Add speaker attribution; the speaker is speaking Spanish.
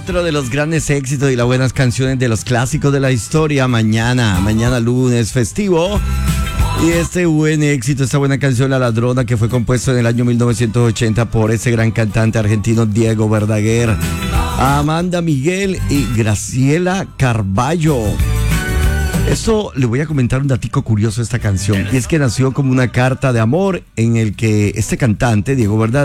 Speaker 1: otro de los grandes éxitos y las buenas canciones de los clásicos de la historia. Mañana lunes festivo. Y este buen éxito, esta buena canción, La Ladrona, que fue compuesto en el año 1980 por ese gran cantante argentino Diego Verdaguer, Amanda Miguel y Graciela Carballo. Esto le voy a comentar un datico curioso de esta canción, y es que nació como una carta de amor en el que este cantante, Diego Verdaguer,